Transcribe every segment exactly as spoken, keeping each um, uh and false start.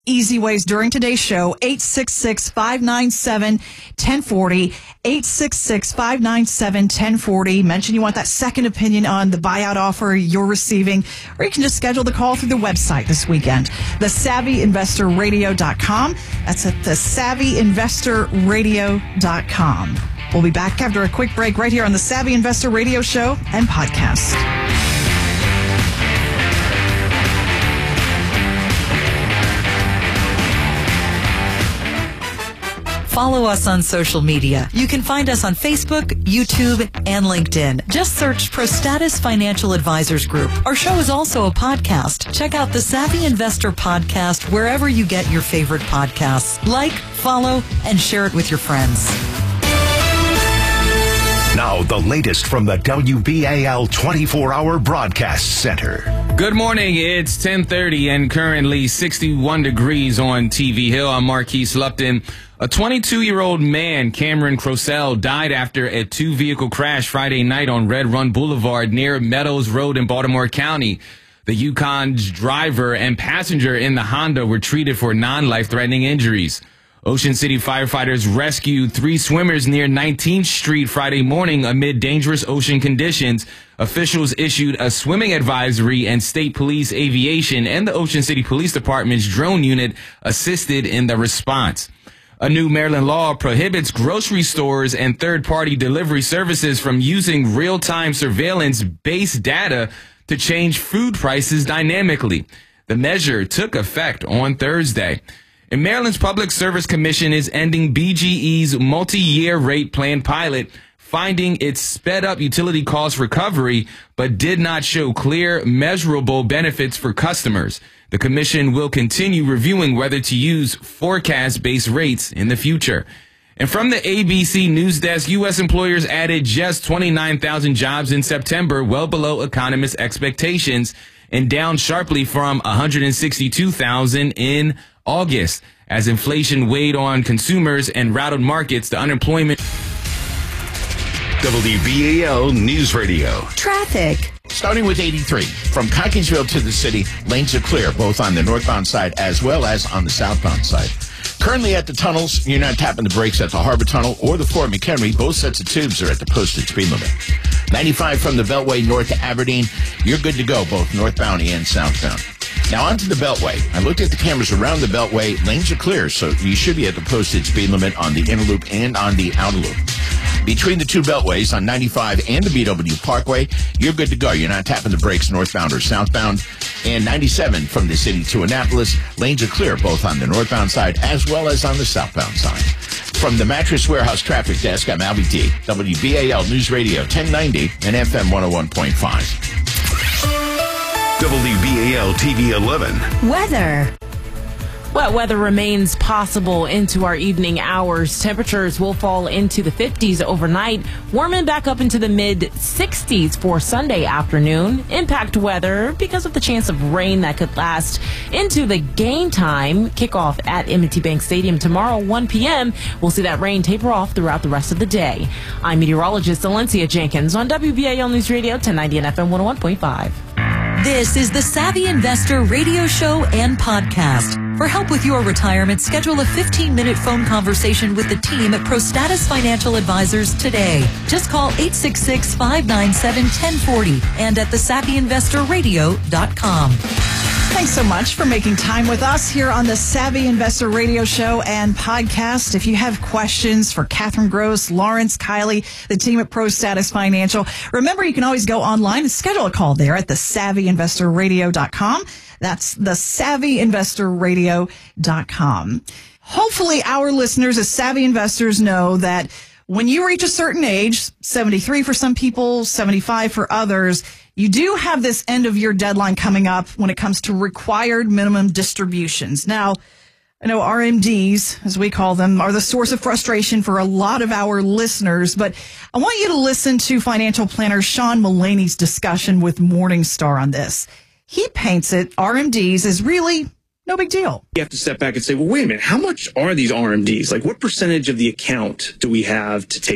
easy ways during today's show. eight six six, five nine seven, one zero four zero. eight six six, five nine seven, one zero four zero. Mention you want that second opinion on the buyout offer you're receiving, or you can just schedule the call through the website this weekend, the savvy investor radio dot com. That's at the savvy investor radio dot com. We'll be back after a quick break right here on the Savvy Investor Radio Show and Podcast. Follow us on social media. You can find us on Facebook, YouTube, and LinkedIn. Just search ProStatus Financial Advisors Group. Our show is also a podcast. Check out the Savvy Investor Podcast wherever you get your favorite podcasts. Like, follow, and share it with your friends. Now, the latest from the W B A L twenty-four hour Broadcast Center. Good morning. It's ten thirty and currently sixty-one degrees on T V Hill. I'm Marquise Lupton. A twenty-two-year-old man, Cameron Crosell, died after a two-vehicle crash Friday night on Red Run Boulevard near Meadows Road in Baltimore County. The Yukon's driver and passenger in the Honda were treated for non-life-threatening injuries. Ocean City firefighters rescued three swimmers near nineteenth Street Friday morning amid dangerous ocean conditions. Officials issued a swimming advisory, and State Police Aviation and the Ocean City Police Department's drone unit assisted in the response. A new Maryland law prohibits grocery stores and third-party delivery services from using real-time surveillance-based data to change food prices dynamically. The measure took effect on Thursday. And Maryland's Public Service Commission is ending B G E's multi-year rate plan pilot, finding it sped up utility cost recovery, but did not show clear, measurable benefits for customers. The commission will continue reviewing whether to use forecast-based rates in the future. And from the A B C News Desk, U S employers added just twenty-nine thousand jobs in September, well below economists' expectations, and down sharply from one hundred sixty-two thousand in August. As inflation weighed on consumers and rattled markets, the unemployment... W B A L News Radio. Traffic. Starting with eighty-three. From Cockinsville to the city, lanes are clear, both on the northbound side as well as on the southbound side. Currently at the tunnels, you're not tapping the brakes at the Harbor Tunnel or the Fort McHenry. Both sets of tubes are at the posted speed limit. ninety-five from the Beltway north to Aberdeen, you're good to go, both northbound and southbound. Now onto the Beltway. I looked at the cameras around the Beltway. Lanes are clear, so you should be at the posted speed limit on the inner loop and on the outer loop. Between the two beltways on ninety-five and the B W Parkway, you're good to go. You're not tapping the brakes northbound or southbound. And ninety-seven from the city to Annapolis, lanes are clear both on the northbound side as well as on the southbound side. From the Mattress Warehouse Traffic Desk, I'm Albie D. W B A L News Radio ten ninety and F M one oh one point five. W B A L T V eleven. Weather. Wet weather remains possible into our evening hours. Temperatures will fall into the fifties overnight, warming back up into the mid sixties for Sunday afternoon. Impact weather because of the chance of rain that could last into the game time. Kickoff at M and T Bank Stadium tomorrow, one p.m. We'll see that rain taper off throughout the rest of the day. I'm meteorologist Valencia Jenkins on W B A L News Radio ten ninety and F M one oh one point five. This is the Savvy Investor Radio Show and Podcast. For help with your retirement, schedule a fifteen-minute phone conversation with the team at ProStatus Financial Advisors today. Just call eight six six, five nine seven, one zero four zero and at the savvy investor radio dot com. Thanks so much for making time with us here on the Savvy Investor Radio Show and Podcast. If you have questions for Catherine Gross, Lawrence, Kylie, the team at ProStatus Financial, remember you can always go online and schedule a call there at the savvy investor radio dot com. That's the savvy investor radio dot com. Hopefully our listeners as savvy investors know that when you reach a certain age, seventy-three for some people, seventy-five for others, you do have this end of year deadline coming up when it comes to required minimum distributions. Now, I know R M Ds, as we call them, are the source of frustration for a lot of our listeners, but I want you to listen to financial planner Sean Mullaney's discussion with Morningstar on this. He paints it, R M Ds, as really no big deal. You have to step back and say, well, wait a minute, how much are these R M Ds? Like, what percentage of the account do we have to take out?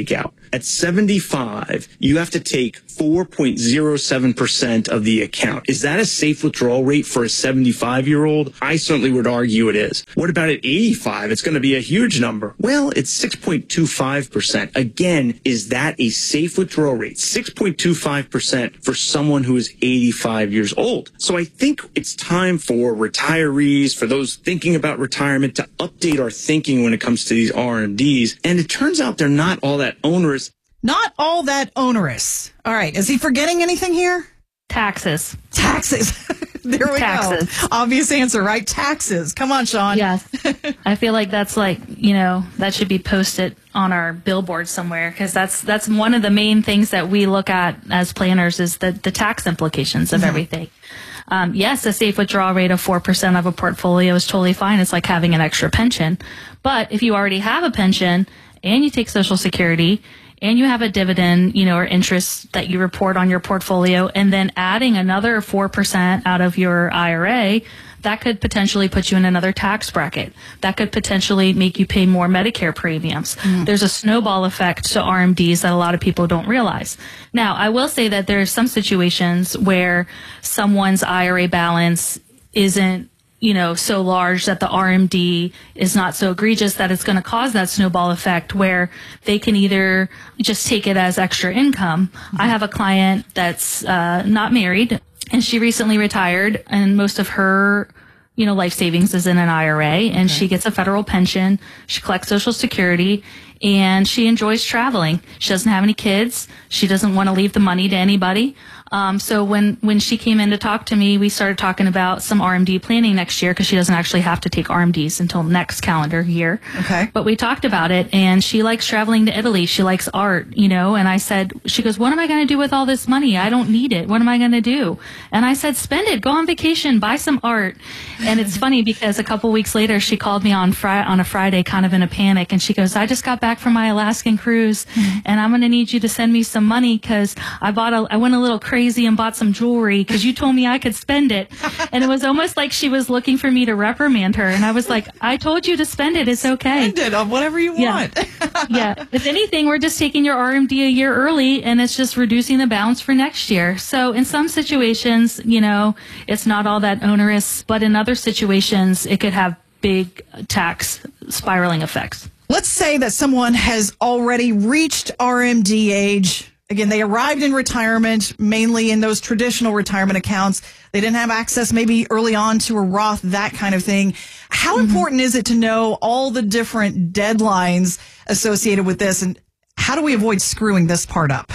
At seventy-five, you have to take four point zero seven percent of the account. Is that a safe withdrawal rate for a seventy-five-year-old? I certainly would argue it is. What about at eighty-five? It's going to be a huge number. Well, it's six point two five percent. Again, is that a safe withdrawal rate? six point two five percent for someone who is eighty-five years old. So I think it's time for retirees, for those thinking about retirement, to update our thinking when it comes to these R M Ds. And it turns out they're not all that onerous. Not all that onerous. All right. Is he forgetting anything here? Taxes. Taxes. There we Taxes. go. Obvious answer, right? Taxes. Come on, Sean. Yes. I feel like that's like, you know, that should be posted on our billboard somewhere, because that's that's one of the main things that we look at as planners is the, the tax implications of mm-hmm. everything. Um, yes, a safe withdrawal rate of four percent of a portfolio is totally fine. It's like having an extra pension. But if you already have a pension and you take Social Security and you have a dividend, you know, or interest that you report on your portfolio, and then adding another four percent out of your I R A, that could potentially put you in another tax bracket. That could potentially make you pay more Medicare premiums. Mm. There's a snowball effect to R M Ds that a lot of people don't realize. Now, I will say that there are some situations where someone's I R A balance isn't, you know, so large that the R M D is not so egregious that it's going to cause that snowball effect where they can either just take it as extra income. Mm-hmm. I have a client that's uh, not married, and she recently retired, and most of her, you know, life savings is in an I R A, and okay. she gets a federal pension. She collects Social Security, and she enjoys traveling. She doesn't have any kids. She doesn't want to leave the money to anybody. Um, so when, when she came in to talk to me, we started talking about some R M D planning next year, because she doesn't actually have to take R M Ds until next calendar year. Okay. But we talked about it, and she likes traveling to Italy. She likes art, you know, and I said, she goes, what am I going to do with all this money? I don't need it. What am I going to do? And I said, spend it. Go on vacation. Buy some art. And it's funny because a couple weeks later, she called me on Fri- on a Friday kind of in a panic, and she goes, I just got back from my Alaskan cruise, mm-hmm. and I'm going to need you to send me some money because I bought a, I went a little crazy and bought some jewelry because you told me I could spend it. And it was almost like she was looking for me to reprimand her. And I was like, I told you to spend it. It's okay. Spend it on whatever you yeah. want. Yeah. If anything, we're just taking your R M D a year early, and it's just reducing the balance for next year. So in some situations, you know, it's not all that onerous, but in other situations, it could have big tax spiraling effects. Let's say that someone has already reached R M D age. Again, they arrived in retirement, mainly in those traditional retirement accounts. They didn't have access maybe early on to a Roth, that kind of thing. How mm-hmm. important is it to know all the different deadlines associated with this? And how do we avoid screwing this part up?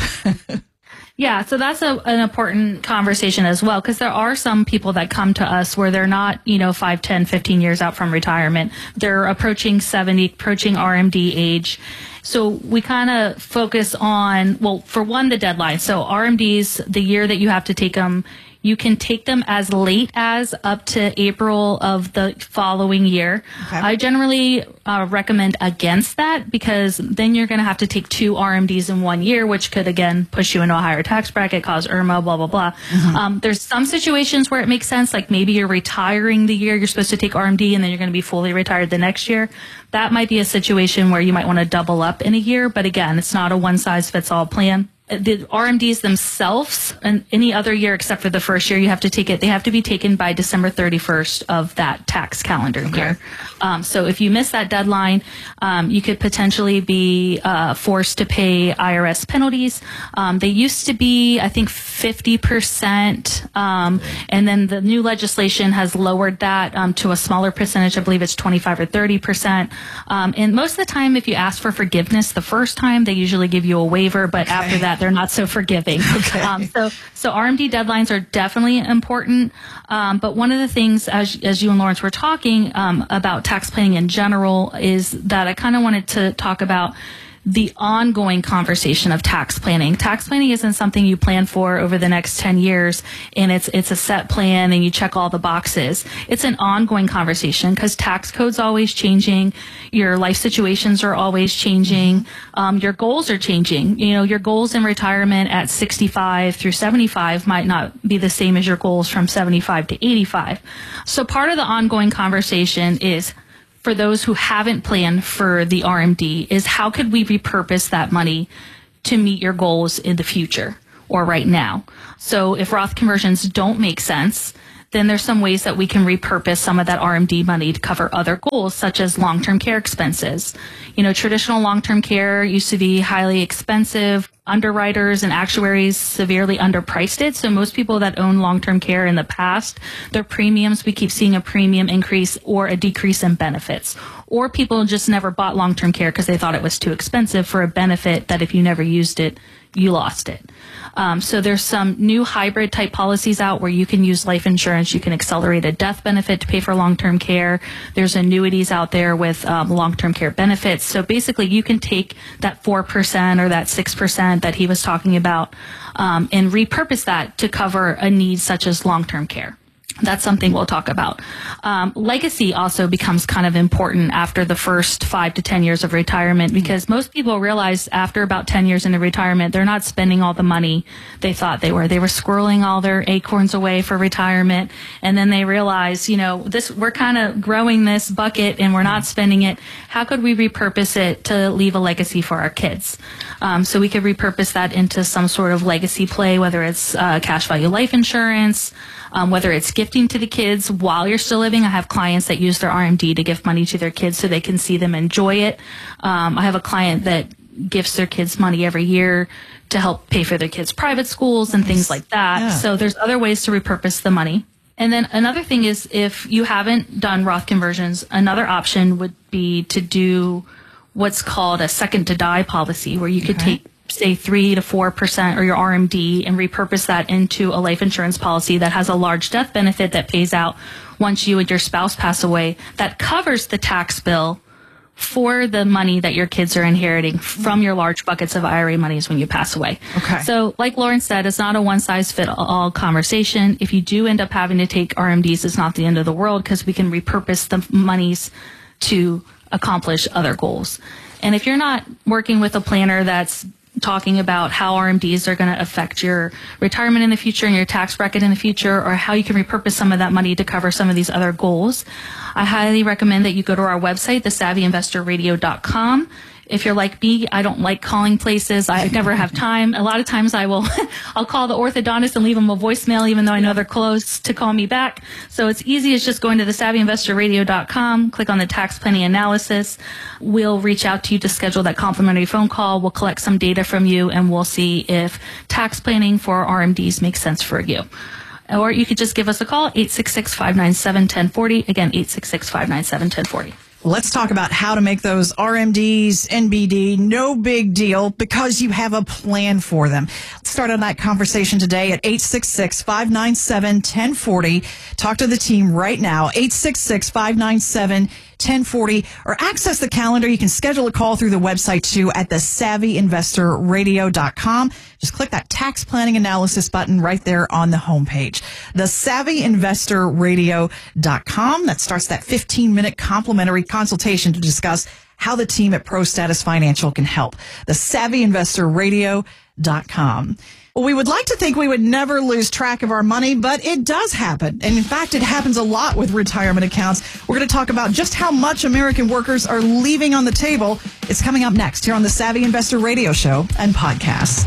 Yeah, so that's a, an important conversation as well, because there are some people that come to us where they're not, you know, five, ten, fifteen years out from retirement. They're approaching seventy, approaching R M D age. So we kind of focus on, well, for one, the deadline. So R M Ds, the year that you have to take them, you can take them as late as up to April of the following year. Okay. I generally uh, recommend against that, because then you're going to have to take two R M Ds in one year, which could, again, push you into a higher tax bracket, cause I R M A, blah, blah, blah. Mm-hmm. Um, there's some situations where it makes sense, like maybe you're retiring the year you're supposed to take R M D, and then you're going to be fully retired the next year. That might be a situation where you might want to double up in a year, but again, it's not a one-size-fits-all plan. The R M Ds themselves, and any other year except for the first year, you have to take it. They have to be taken by December thirty-first of that tax calendar okay. year. Um, so if you miss that deadline, um, you could potentially be uh, forced to pay I R S penalties. Um, they used to be, I think, fifty percent, um, and then the new legislation has lowered that um, to a smaller percentage. I believe it's twenty-five or thirty percent. Um, and most of the time, if you ask for forgiveness the first time, they usually give you a waiver, but okay. after that, they're not so forgiving. Okay. Um, so, so R M D deadlines are definitely important. Um, but one of the things, as, as you and Lawrence were talking um, about tax planning in general, is that I kind of wanted to talk about the ongoing conversation of tax planning. Tax planning isn't something you plan for over the next ten years, and it's it's a set plan and you check all the boxes. It's an ongoing conversation because tax code's always changing, your life situations are always changing, um, your goals are changing. You know, your goals in retirement at sixty-five through seventy-five might not be the same as your goals from seventy-five to eighty-five. So part of the ongoing conversation is, for those who haven't planned for the R M D, is how could we repurpose that money to meet your goals in the future or right now. So if Roth conversions don't make sense, then there's some ways that we can repurpose some of that R M D money to cover other goals, such as long-term care expenses. You know, traditional long-term care used to be highly expensive. Underwriters and actuaries severely underpriced it. So most people that own long-term care in the past, their premiums, we keep seeing a premium increase or a decrease in benefits. Or people just never bought long-term care because they thought it was too expensive for a benefit that if you never used it, you lost it. Um, so there's some new hybrid type policies out where you can use life insurance. You can accelerate a death benefit to pay for long-term care. There's annuities out there with um, long-term care benefits. So basically you can take that four percent or that six percent that he was talking about um, and repurpose that to cover a need such as long-term care. That's something we'll talk about. Um, legacy also becomes kind of important after the first five to ten years of retirement, because most people realize after about ten years into retirement, they're not spending all the money they thought they were. They were squirreling all their acorns away for retirement, and then they realize, you know, this we're kind of growing this bucket and we're not spending it. How could we repurpose it to leave a legacy for our kids? Um, so we could repurpose that into some sort of legacy play, whether it's uh, cash value life insurance, Um, whether it's gifting to the kids while you're still living. I have clients that use their R M D to gift money to their kids so they can see them enjoy it. Um, I have a client that gifts their kids money every year to help pay for their kids' private schools and things like that. Yeah. So there's other ways to repurpose the money. And then another thing is, if you haven't done Roth conversions, another option would be to do what's called a second to die policy, where you could Okay. take say three to four percent or your R M D and repurpose that into a life insurance policy that has a large death benefit that pays out once you and your spouse pass away, that covers the tax bill for the money that your kids are inheriting from your large buckets of I R A monies when you pass away. Okay. So like Lauren said, it's not a one-size-fits-all conversation. If you do end up having to take R M Ds, it's not the end of the world, because we can repurpose the monies to accomplish other goals. And if you're not working with a planner that's talking about how R M Ds are going to affect your retirement in the future and your tax bracket in the future, or how you can repurpose some of that money to cover some of these other goals, I highly recommend that you go to our website, the savvy investor radio dot com. If you're like me, I don't like calling places. I never have time. A lot of times I will, I'll call the orthodontist and leave them a voicemail, even though I know they're closed to call me back. So it's easy as just going to the savvy investor radio dot com, click on the tax planning analysis. We'll reach out to you to schedule that complimentary phone call. We'll collect some data from you, and we'll see if tax planning for R M Ds makes sense for you. Or you could just give us a call, eight six six, five nine seven, one zero four zero. Again, eight six six, five nine seven, one zero four zero. Let's talk about how to make those R M Ds, N B D, no big deal, because you have a plan for them. Let's start on that conversation today at eight six six, five nine seven, one zero four zero. Talk to the team right now, eight six six, five nine seven, one zero four zero, or access the calendar. You can schedule a call through the website too at the savvy investor radio dot com. Just click that tax planning analysis button right there on the homepage. the savvy investor radio dot com. That starts that fifteen minute complimentary consultation to discuss how the team at ProStatus Financial can help. the savvy investor radio dot com. Well, we would like to think we would never lose track of our money, but it does happen. And in fact, it happens a lot with retirement accounts. We're going to talk about just how much American workers are leaving on the table. It's coming up next here on the Savvy Investor Radio Show and Podcast.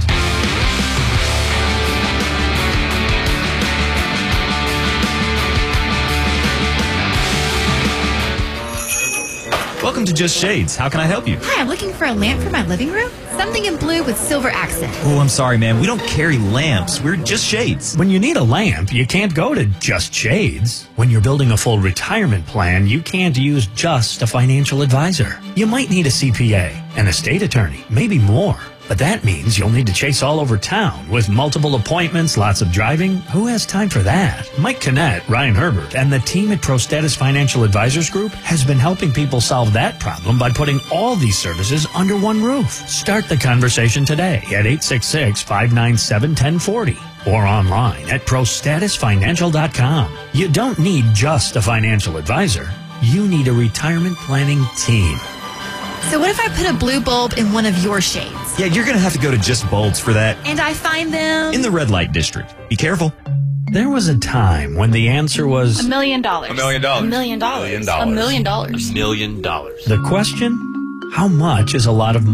Welcome to Just Shades. How can I help you? Hi, I'm looking for a lamp for my living room. Something in blue with silver accent. Oh, I'm sorry, ma'am. We don't carry lamps. We're Just Shades. When you need a lamp, you can't go to Just Shades. When you're building a full retirement plan, you can't use just a financial advisor. You might need a C P A, an estate attorney, maybe more. But that means you'll need to chase all over town with multiple appointments, lots of driving. Who has time for that? Mike Kinnett, Ryan Herbert, and the team at ProStatus Financial Advisors Group has been helping people solve that problem by putting all these services under one roof. Start the conversation today at eight six six, five nine seven, one zero four zero or online at pro status financial dot com. You don't need just a financial advisor. You need a retirement planning team. So what if I put a blue bulb in one of your shades? Yeah, you're going to have to go to Just Bulbs for that. And I find them In the red light district. Be careful. There was a time when the answer was A million dollars. A million dollars. A million dollars. Million dollars. A million dollars. A million dollars. the question, how much is a lot of money?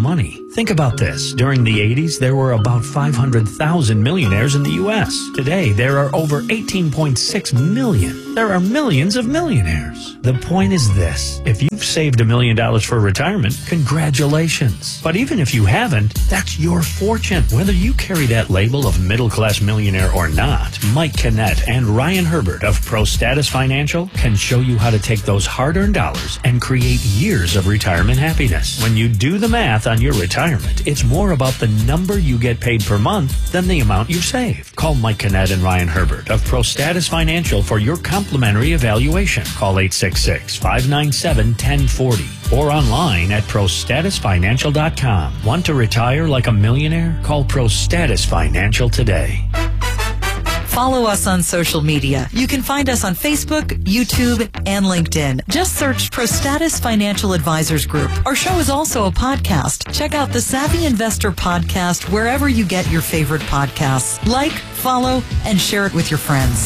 Think about this. During the eighties, there were about five hundred thousand millionaires in the U S. Today, there are over eighteen point six million. There are millions of millionaires. The point is this. If you've saved a million dollars for retirement, congratulations. But even if you haven't, that's your fortune. Whether you carry that label of middle-class millionaire or not, Mike Kinnett and Ryan Herbert of Pro Status Financial can show you how to take those hard-earned dollars and create years of retirement happiness. When you do the math on your retirement, it's more about the number you get paid per month than the amount you've saved. Call Mike Kinnett and Ryan Herbert of Pro Status Financial for your complimentary evaluation. Call eight six six, five nine seven, one zero four zero or online at pro status financial dot com. Want to retire like a millionaire? Call Pro Status Financial today. Follow us on social media. You can find us on Facebook, YouTube, and LinkedIn. Just search ProStatus Financial Advisors Group. Our show is also a podcast. Check out the Savvy Investor Podcast wherever you get your favorite podcasts. Like, follow, and share it with your friends.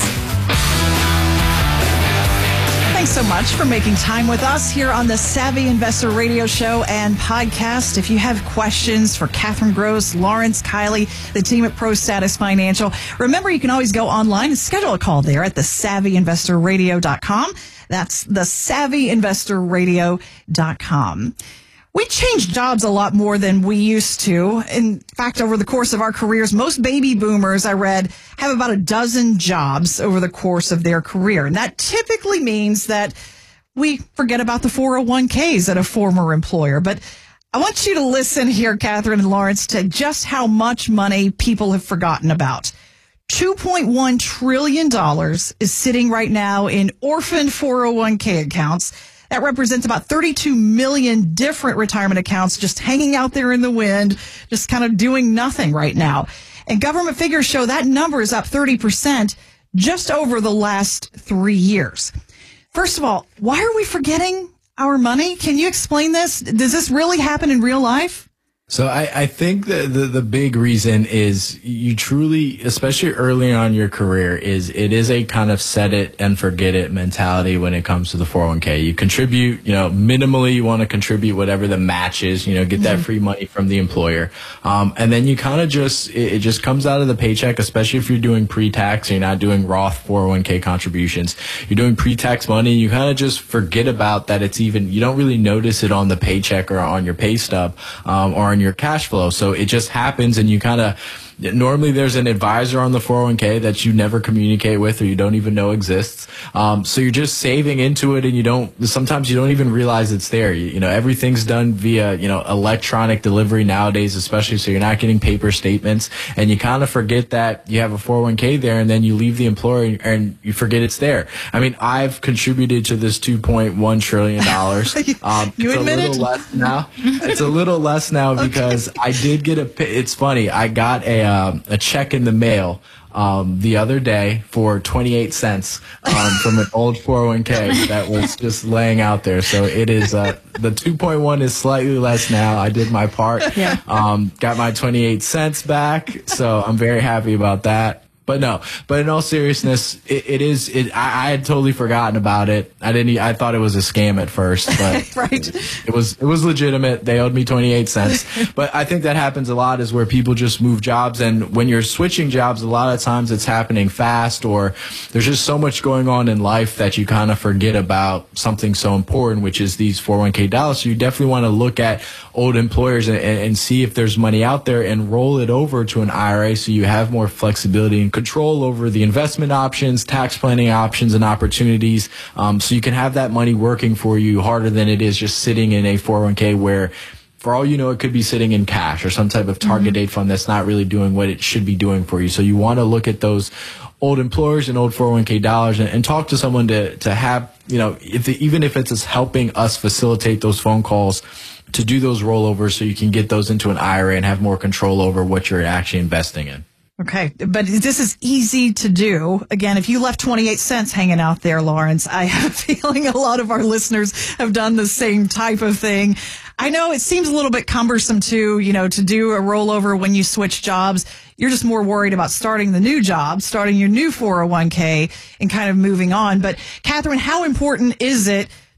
Thanks so much for making time with us here on the Savvy Investor Radio Show and podcast. If you have questions for Catherine Gross, Lawrence Kiley, the team at Pro Status Financial, remember you can always go online and schedule a call there at the savvy investor radio dot com. That's the savvy investor radio dot com. We change jobs a lot more than we used to. In fact, over the course of our careers, most baby boomers, I read, have about a dozen jobs over the course of their career. And that typically means that we forget about the four oh one k's at a former employer. But I want you to listen here, Catherine and Lawrence, to just how much money people have forgotten about. two point one trillion dollars is sitting right now in orphaned four oh one k accounts. That represents about thirty-two million different retirement accounts just hanging out there in the wind, just kind of doing nothing right now. And government figures show that number is up thirty percent just over the last three years. First of all, why are we forgetting our money? Can you explain this? Does this really happen in real life? So I, I think the, the, the big reason is you truly, especially early on in your career, is it is a kind of set it and forget it mentality when it comes to the four oh one k. You contribute, you know, minimally you want to contribute whatever the match is, you know, get that free money from the employer. Um, and then you kind of just, it, it just comes out of the paycheck, especially if you're doing pre-tax, you're not doing Roth four oh one k contributions. You're doing pre-tax money. You kind of just forget about that. It's even, you don't really notice it on the paycheck or on your pay stub, um, or on your cash flow. So it just happens, and you kind of, normally there's an advisor on the four oh one k that you never communicate with or you don't even know exists. Um, so you're just saving into it, and you don't, sometimes you don't even realize it's there. You, you know, everything's done via, you know, electronic delivery nowadays, especially, so you're not getting paper statements, and you kind of forget that you have a four oh one k there, and then you leave the employer and you forget it's there. I mean, I've contributed to this two point one trillion dollars. Um, you it's admit a little it? less now. It's a little less now because okay. I did get a, it's funny, I got a, Um, a check in the mail um, the other day for twenty-eight cents um, from an old four oh one k that was just laying out there. So it is, uh, the two point one is slightly less now. I did my part, yeah. um, got my twenty-eight cents back. So I'm very happy about that. But no, but in all seriousness, it, it is, it, I, I had totally forgotten about it. I didn't, I thought it was a scam at first, but right. it, it was, it was legitimate. They owed me twenty-eight cents. But I think that happens a lot, is where people just move jobs. And when you're switching jobs, a lot of times it's happening fast, or there's just so much going on in life that you kind of forget about something so important, which is these four oh one k dollars. So you definitely want to look at old employers and, and see if there's money out there and roll it over to an I R A, so you have more flexibility and control over the investment options, tax planning options, and opportunities. Um, so you can have that money working for you harder than it is just sitting in a four oh one k where, for all you know, it could be sitting in cash or some type of target mm-hmm. date fund that's not really doing what it should be doing for you. So you want to look at those old employers and old four oh one k dollars and, and talk to someone to, to have, you know, if the, even if it's just helping us facilitate those phone calls to do those rollovers, so you can get those into an I R A and have more control over what you're actually investing in. Okay, but this is easy to do. Again, if you left twenty-eight cents hanging out there, Lawrence, I have a feeling a lot of our listeners have done the same type of thing. I know it seems a little bit cumbersome too, you know, to do a rollover when you switch jobs. You're just more worried about starting the new job, starting your new four oh one k and kind of moving on. But Catherine, how important is it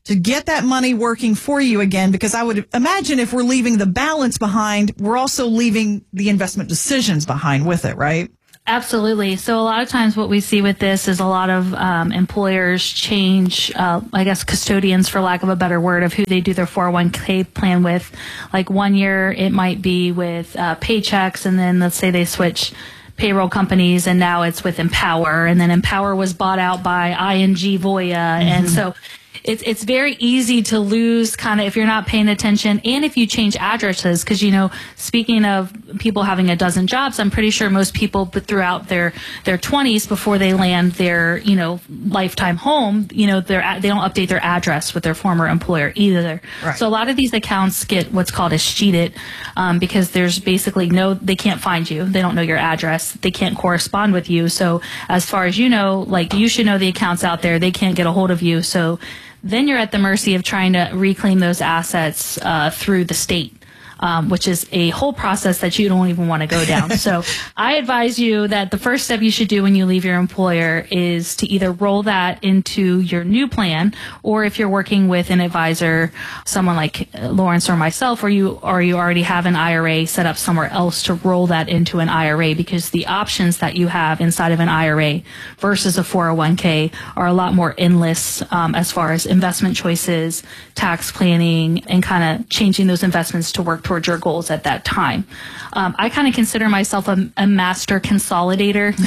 to get that money working for you again? Because I would imagine if we're leaving the balance behind, we're also leaving the investment decisions behind with it, right? Absolutely. So a lot of times what we see with this is a lot of um, employers change, uh, I guess, custodians, for lack of a better word, of who they do their four oh one k plan with. Like one year it might be with uh, Paychex, and then let's say they switch payroll companies and now it's with Empower, and then Empower was bought out by I N G Voya. Mm-hmm. And so it's it's very easy to lose kind of if you're not paying attention, and if you change addresses, because, you know, speaking of people having a dozen jobs, I'm pretty sure most people throughout their their twenties, before they land their, you know, lifetime home, you know, they're, they don't update their address with their former employer either. Right. So a lot of these accounts get what's called escheated, um, because there's basically no, they can't find you. They don't know your address. They can't correspond with you. So as far as you know, like, you should know the accounts out there. They can't get a hold of you. So then you're at the mercy of trying to reclaim those assets uh, through the state. Um, which is a whole process that you don't even want to go down. So I advise you that the first step you should do when you leave your employer is to either roll that into your new plan, or if you're working with an advisor, someone like Lawrence or myself, or you or you already have an I R A set up somewhere else, to roll that into an I R A, because the options that you have inside of an I R A versus a four oh one k are a lot more endless, um, as far as investment choices, tax planning, and kind of changing those investments to work towards your goals at that time. Um, I kind of consider myself a, a master consolidator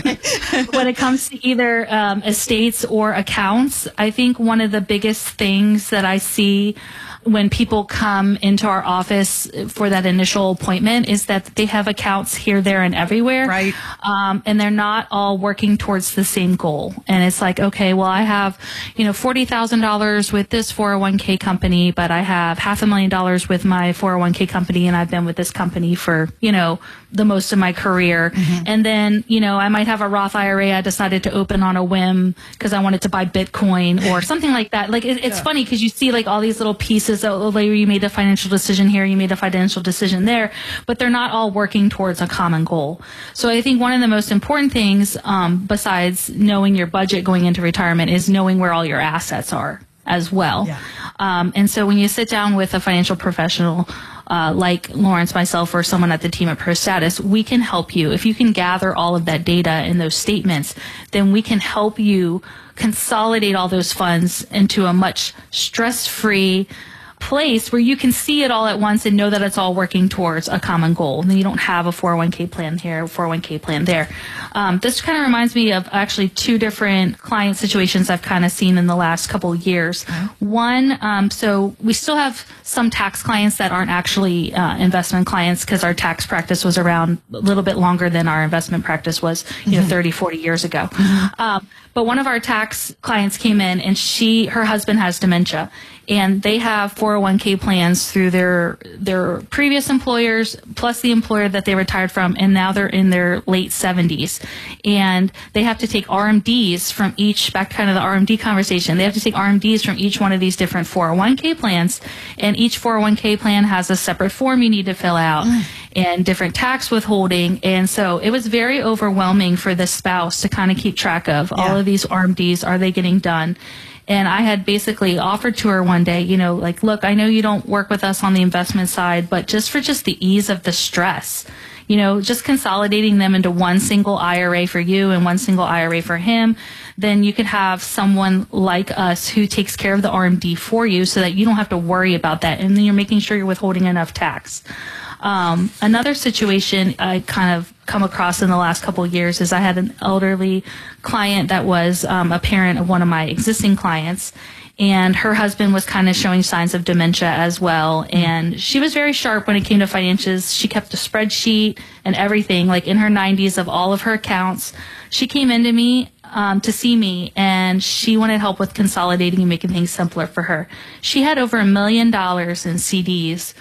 when it comes to either um, estates or accounts. I think one of the biggest things that I see when people come into our office for that initial appointment is that they have accounts here, there, and everywhere. Right. Um, and they're not all working towards the same goal. And it's like, okay, well, I have, you know, forty thousand dollars with this four oh one k company, but I have half a million dollars with my four oh one k company, and I've been with this company for, you know, the most of my career. Mm-hmm. And then, you know, I might have a Roth I R A I decided to open on a whim because I wanted to buy Bitcoin or something like that. Like, it, it's yeah. funny because you see like all these little pieces. Oh, later you made a financial decision here, you made a financial decision there, but they're not all working towards a common goal. So I think one of the most important things, um, besides knowing your budget going into retirement, is knowing where all your assets are as well. Yeah. Um, and so when you sit down with a financial professional, Uh, like Lawrence, myself, or someone at the team at ProStatus, we can help you. If you can gather all of that data and those statements, then we can help you consolidate all those funds into a much stress-free place where you can see it all at once and know that it's all working towards a common goal. And then you don't have a four oh one k plan here, a four oh one k plan there. Um, this kind of reminds me of actually two different client situations I've kind of seen in the last couple of years. Mm-hmm. One, um, so we still have some tax clients that aren't actually uh, investment clients because our tax practice was around a little bit longer than our investment practice was, you mm-hmm. know, thirty, forty years ago. Mm-hmm. Um, but one of our tax clients came in, and she, her husband has dementia, and they have four oh one k plans through their their previous employers plus the employer that they retired from, and now they're in their late seventies, and they have to take R M Ds from each, back to kind of the R M D conversation, they have to take R M Ds from each one of these different four oh one k plans, and each four oh one k plan has a separate form you need to fill out mm. and different tax withholding. And so it was very overwhelming for the spouse to kind of keep track of yeah. all of these R M Ds. Are they getting done? And I had basically offered to her one day, you know, like, look, I know you don't work with us on the investment side, but just for just the ease of the stress, you know, just consolidating them into one single I R A for you and one single I R A for him, then you could have someone like us who takes care of the R M D for you so that you don't have to worry about that. And then you're making sure you're withholding enough tax. Um, another situation I kind of come across in the last couple of years is I had an elderly client that was um, a parent of one of my existing clients, and her husband was kind of showing signs of dementia as well. And she was very sharp when it came to finances. She kept a spreadsheet and everything, like in her nineties, of all of her accounts. She came into me um, to see me, and she wanted help with consolidating and making things simpler for her. She had over a million dollars in C Ds,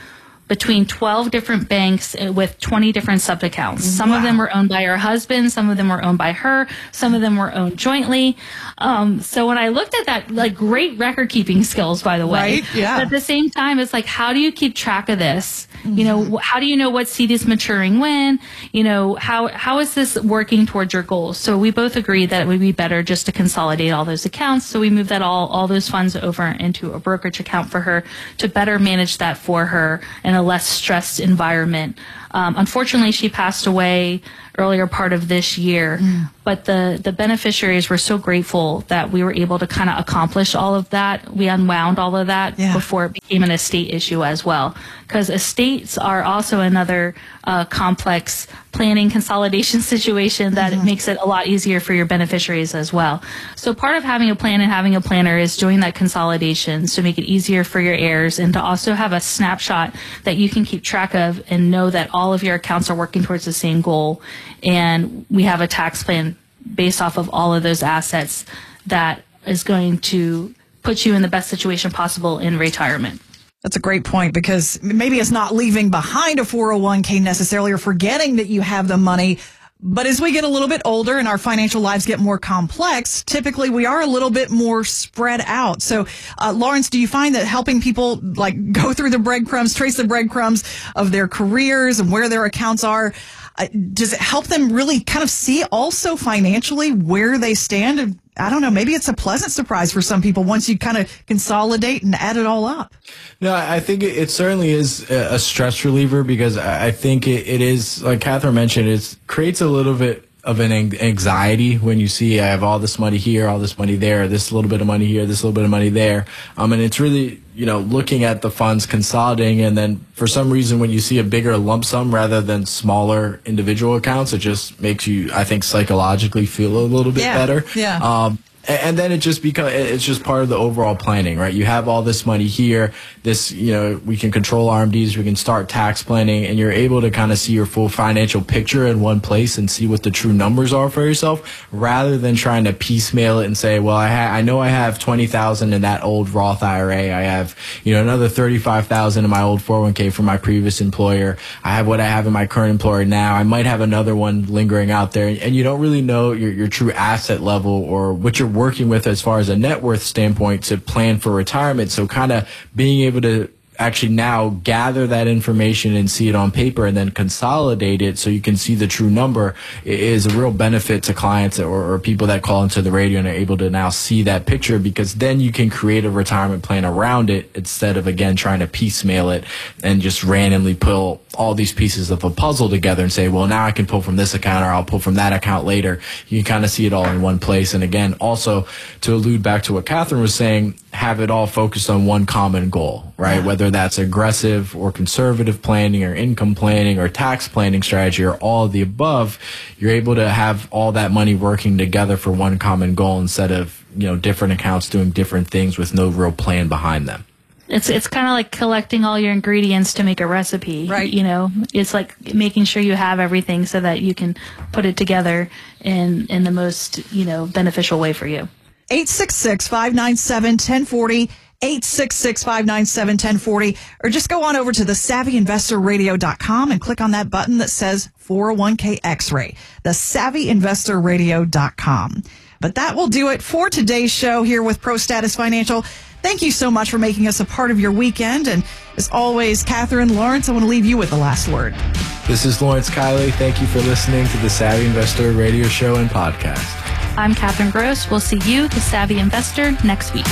between twelve different banks with twenty different sub-accounts. Some wow. of them were owned by her husband. Some of them were owned by her. Some of them were owned jointly. Um, so when I looked at that, like great record-keeping skills, by the way. Right, yeah. But at the same time, it's like, how do you keep track of this? Mm-hmm. You know, how do you know what C D is maturing when? You know, how how is this working towards your goals? So we both agreed that it would be better just to consolidate all those accounts. So we moved that all, all those funds over into a brokerage account for her to better manage that for her in a less stressed environment. Um, unfortunately, she passed away earlier part of this year, mm. but the, the beneficiaries were so grateful that we were able to kind of accomplish all of that. We unwound all of that yeah. before it became an estate issue as well. Because estates are also another uh, complex planning consolidation situation that mm-hmm. makes it a lot easier for your beneficiaries as well. So part of having a plan and having a planner is doing that consolidation to make it easier for your heirs and to also have a snapshot that you can keep track of and know that all of your accounts are working towards the same goal. And we have a tax plan based off of all of those assets that is going to put you in the best situation possible in retirement. That's a great point, because maybe it's not leaving behind a four oh one k necessarily or forgetting that you have the money. But as we get a little bit older and our financial lives get more complex, typically we are a little bit more spread out. So, uh, Lawrence, do you find that helping people like go through the breadcrumbs, trace the breadcrumbs of their careers and where their accounts are, uh, does it help them really kind of see also financially where they stand? And I don't know, maybe it's a pleasant surprise for some people once you kind of consolidate and add it all up. No, I think it, it certainly is a stress reliever, because I think it, it is, like Catherine mentioned, it creates a little bit of an anxiety when you see I have all this money here, all this money there, this little bit of money here, this little bit of money there. Um, and it's really, you know, looking at the funds, consolidating, and then for some reason when you see a bigger lump sum rather than smaller individual accounts, it just makes you, I think, psychologically feel a little bit yeah. better. Yeah. Um, and then it just becomes, it's just part of the overall planning, right? You have all this money here, this, you know, we can control R M Ds, we can start tax planning, and you're able to kind of see your full financial picture in one place and see what the true numbers are for yourself, rather than trying to piecemeal it and say, well, I ha- I know I have twenty thousand in that old Roth I R A. I have, you know, another thirty-five thousand in my old four oh one k from my previous employer. I have what I have in my current employer now. I might have another one lingering out there, and you don't really know your, your true asset level or what you're working with as far as a net worth standpoint to plan for retirement. So kind of being able to actually now gather that information and see it on paper and then consolidate it so you can see the true number is a real benefit to clients or, or people that call into the radio and are able to now see that picture, because then you can create a retirement plan around it instead of, again, trying to piecemeal it and just randomly pull all these pieces of a puzzle together and say, well, now I can pull from this account or I'll pull from that account later. You can kind of see it all in one place. And again, also to allude back to what Catherine was saying, have it all focused on one common goal, right? Yeah. Whether that's aggressive or conservative planning or income planning or tax planning strategy or all of the above, you're able to have all that money working together for one common goal instead of, you know, different accounts doing different things with no real plan behind them. It's it's kind of like collecting all your ingredients to make a recipe, right? You know, it's like making sure you have everything so that you can put it together in in the most, you know, beneficial way for you. eight six six, five nine seven, one zero four zero, eight six six, five nine seven, one zero four zero, or just go on over to the savvy investor radio dot com and click on that button that says four oh one k X-ray, the savvy investor radio dot com. But that will do it for today's show here with ProStatus Financial. Thank you so much for making us a part of your weekend. And as always, Catherine, Lawrence, I want to leave you with the last word. This is Lawrence Kiley. Thank you for listening to the Savvy Investor Radio Show and Podcast. I'm Catherine Gross. We'll see you, the Savvy Investor, next week.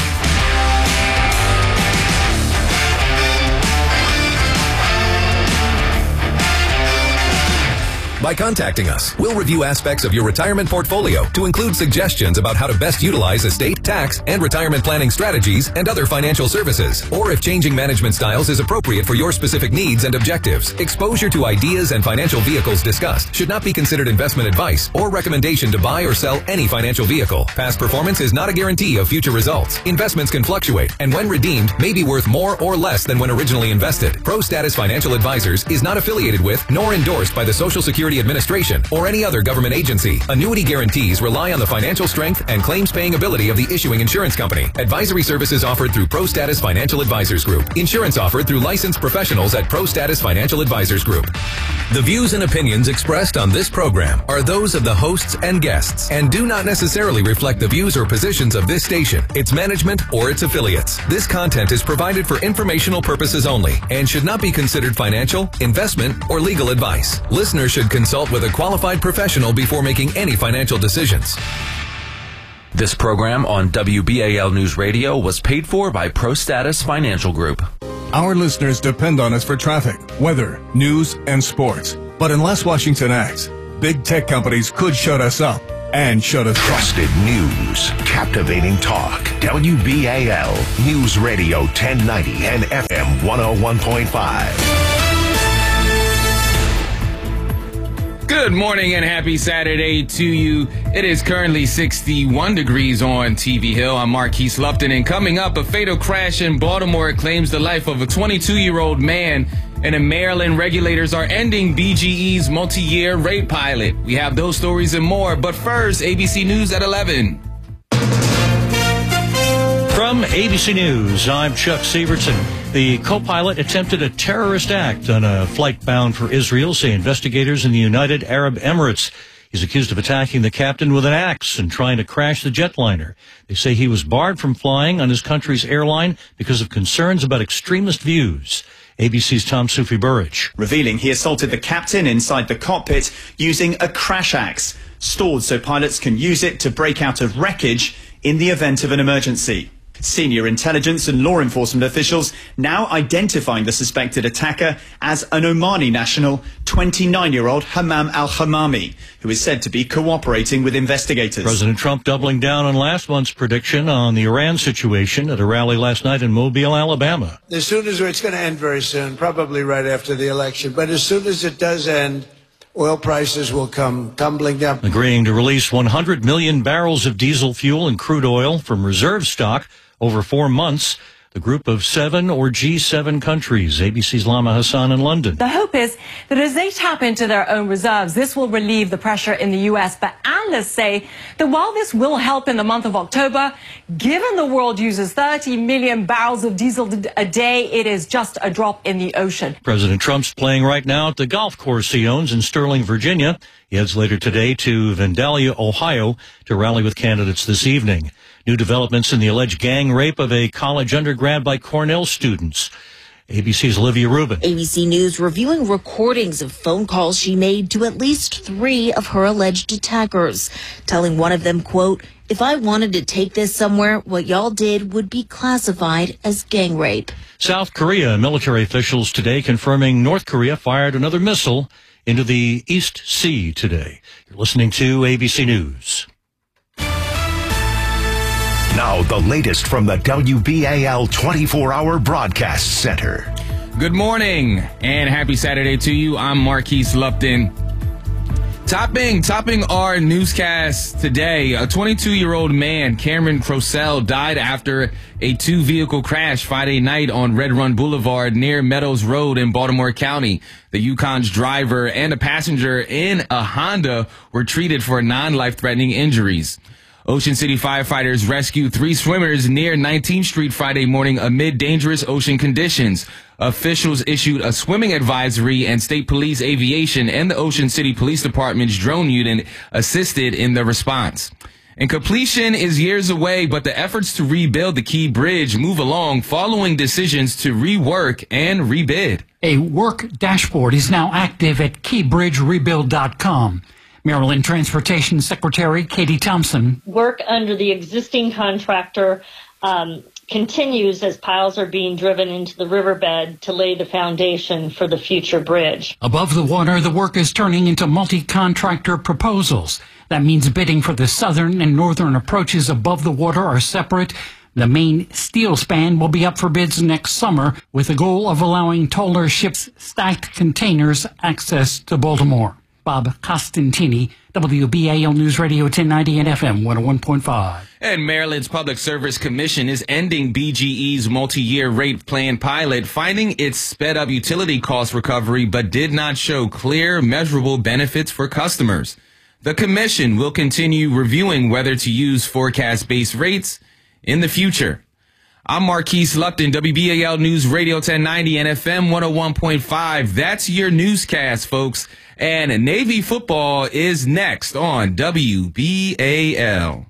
By contacting us, we'll review aspects of your retirement portfolio to include suggestions about how to best utilize estate, tax, and retirement planning strategies and other financial services, or if changing management styles is appropriate for your specific needs and objectives. Exposure to ideas and financial vehicles discussed should not be considered investment advice or recommendation to buy or sell any financial vehicle. Past performance is not a guarantee of future results. Investments can fluctuate, and when redeemed, may be worth more or less than when originally invested. ProStatus Financial Advisors is not affiliated with nor endorsed by the Social Security the administration, or any other government agency. Annuity guarantees rely on the financial strength and claims-paying ability of the issuing insurance company. Advisory services offered through ProStatus Financial Advisors Group. Insurance offered through licensed professionals at ProStatus Financial Advisors Group. The views and opinions expressed on this program are those of the hosts and guests and do not necessarily reflect the views or positions of this station, its management, or its affiliates. This content is provided for informational purposes only and should not be considered financial, investment, or legal advice. Listeners should consult with a qualified professional before making any financial decisions. This program on W B A L News Radio was paid for by ProStatus Financial Group. Our listeners depend on us for traffic, weather, news, and sports. But unless Washington acts, big tech companies could shut us up and shut us down. Trusted news, captivating talk. W B A L News Radio ten ninety and F M one oh one point five. Good morning and happy Saturday to you. It is currently sixty-one degrees on T V Hill. I'm Marquise Lupton, and coming up, a fatal crash in Baltimore claims the life of a twenty-two-year-old man, and in Maryland, regulators are ending B G E's multi-year rape pilot. We have those stories and more, but first, A B C News at eleven. From A B C News, I'm Chuck Severson. The co-pilot attempted a terrorist act on a flight bound for Israel, say investigators in the United Arab Emirates. He's accused of attacking the captain with an axe and trying to crash the jetliner. They say he was barred from flying on his country's airline because of concerns about extremist views. A B C's Tom Sufi-Burridge. Revealing he assaulted the captain inside the cockpit using a crash axe, stored so pilots can use it to break out of wreckage in the event of an emergency. Senior intelligence and law enforcement officials now identifying the suspected attacker as an Omani national, twenty-nine-year-old Hammam al-Hamami, who is said to be cooperating with investigators. President Trump doubling down on last month's prediction on the Iran situation at a rally last night in Mobile, Alabama. As soon as it's going to end very soon, probably right after the election, but as soon as it does end, oil prices will come tumbling down. Agreeing to release one hundred million barrels of diesel fuel and crude oil from reserve stock over four months. The group of seven or G seven countries. A B C's Lama Hassan in London. The hope is that as they tap into their own reserves, this will relieve the pressure in the U S. But analysts say that while this will help in the month of October, given the world uses thirty million barrels of diesel a day, it is just a drop in the ocean. President Trump's playing right now at the golf course he owns in Sterling, Virginia. He heads later today to Vandalia, Ohio, to rally with candidates this evening. New developments in the alleged gang rape of a college undergrad by Cornell students. A B C's Olivia Rubin. A B C News reviewing recordings of phone calls she made to at least three of her alleged attackers, telling one of them, quote, "If I wanted to take this somewhere, what y'all did would be classified as gang rape." South Korea military officials today confirming North Korea fired another missile into the East Sea today. You're listening to A B C News. Now, the latest from the W B A L twenty-four hour Broadcast Center. Good morning and happy Saturday to you. I'm Marquise Lupton. Topping, topping our newscast today, a twenty-two-year-old man, Cameron Crosell, died after a two-vehicle crash Friday night on Red Run Boulevard near Meadows Road in Baltimore County. The Yukon's driver and a passenger in a Honda were treated for non-life-threatening injuries. Ocean City firefighters rescued three swimmers near nineteenth Street Friday morning amid dangerous ocean conditions. Officials issued a swimming advisory, and State Police Aviation and the Ocean City Police Department's drone unit assisted in the response. And completion is years away, but the efforts to rebuild the Key Bridge move along following decisions to rework and rebid. A work dashboard is now active at key bridge rebuild dot com. Maryland Transportation Secretary Katie Thompson. Work under the existing contractor um, continues as piles are being driven into the riverbed to lay the foundation for the future bridge. Above the water, the work is turning into multi-contractor proposals. That means bidding for the southern and northern approaches above the water are separate. The main steel span will be up for bids next summer, with the goal of allowing taller ships' stacked containers access to Baltimore. Bob Costantini, W B A L News Radio ten ninety and F M one oh one point five. And Maryland's Public Service Commission is ending B G E's multi-year rate plan pilot, finding its sped up utility cost recovery, but did not show clear, measurable benefits for customers. The commission will continue reviewing whether to use forecast-based rates in the future. I'm Marquise Lupton, W B A L News Radio ten ninety and F M one oh one point five. That's your newscast, folks. And Navy football is next on W B A L.